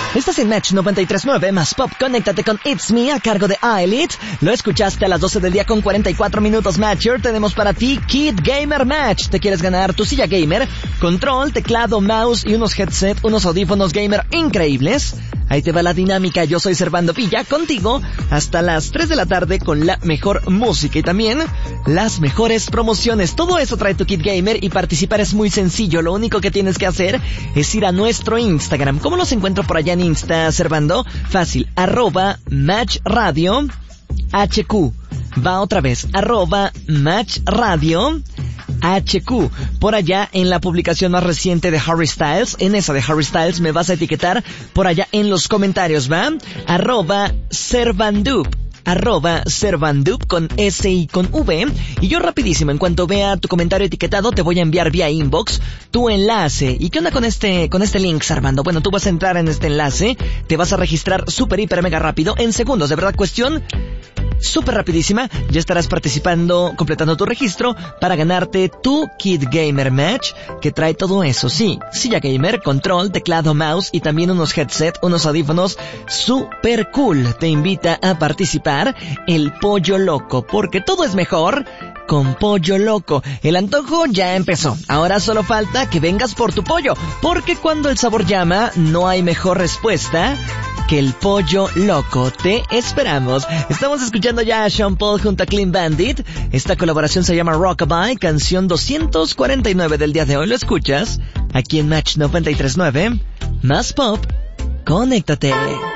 Estás en Match 93.9 más Pop. Conéctate con It's Me a cargo de A-Elite. Lo escuchaste a las 12 del día con 44 minutos, Matcher. Tenemos para ti Kid Gamer Match. ¿Te quieres ganar tu silla gamer? Control, teclado, mouse y unos headset, unos audífonos gamer increíbles. Ahí te va la dinámica. Yo soy Servando Villa, contigo hasta las 3 de la tarde con la mejor música y también las mejores promociones. Todo eso trae tu Kid Gamer y participar es muy sencillo. Lo único que tienes que hacer es ir a nuestro Instagram. ¿Cómo los encuentro por allá en Insta, Servando? Fácil, @MatchRadio HQ. Va otra vez, @MatchRadio HQ. Por allá en la publicación más reciente de Harry Styles, en esa de Harry Styles me vas a etiquetar por allá en los comentarios, ¿va? @Servandup. @Servandup con S y con V. Y yo rapidísimo, en cuanto vea tu comentario etiquetado, te voy a enviar vía inbox tu enlace. ¿Y qué onda con este link, Servando? Bueno, tú vas a entrar en este enlace, te vas a registrar súper, hiper, mega rápido, en segundos, de verdad, cuestión súper rapidísima. Ya estarás participando, completando tu registro para ganarte tu Kid Gamer Match, que trae todo eso, sí, silla gamer, control, teclado, mouse y también unos headset, unos audífonos super cool. Te invita a participar el Pollo Loco, porque todo es mejor con Pollo Loco. El antojo ya empezó. Ahora solo falta que vengas por tu pollo, porque cuando el sabor llama, no hay mejor respuesta que el Pollo Loco. Te esperamos. Estamos escuchando ya a Sean Paul junto a Clean Bandit. Esta colaboración se llama Rockabye, canción 249 del día de hoy. Lo escuchas aquí en Match 93.9. Más Pop. Conéctate.